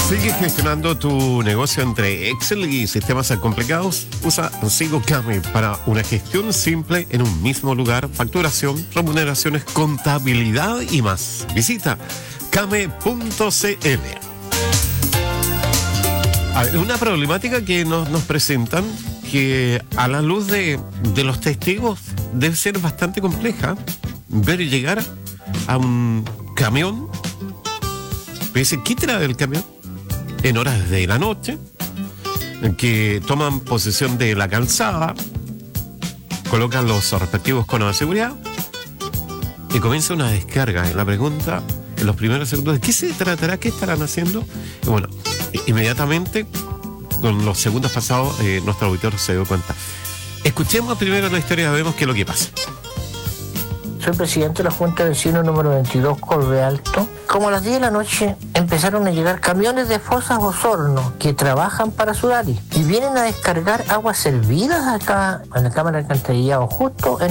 ¿Sigues gestionando tu negocio entre Excel y sistemas complicados? Usa Sigo Kame para una gestión simple en un mismo lugar, facturación, remuneraciones, contabilidad y más. Visita kame.cl. Una problemática que nos presentan, que a la luz de los testigos debe ser bastante compleja, ver llegar a un camión, dice, ¿qué trae el camión? En horas de la noche, en que toman posesión de la calzada, colocan los respectivos conos de seguridad y comienza una descarga. La pregunta en los primeros segundos, ¿de qué se tratará? ¿Qué estarán haciendo? Y bueno, inmediatamente, con los segundos pasados, nuestro auditor se dio cuenta. Escuchemos primero la historia, vemos qué es lo que pasa. Soy presidente de la Junta de Vecinos número 22, Colbe Alto. Como a las 10 de la noche empezaron a llegar camiones de Fosas Osorno que trabajan para Sudari y vienen a descargar aguas servidas acá en la cámara de alcantarillado, justo en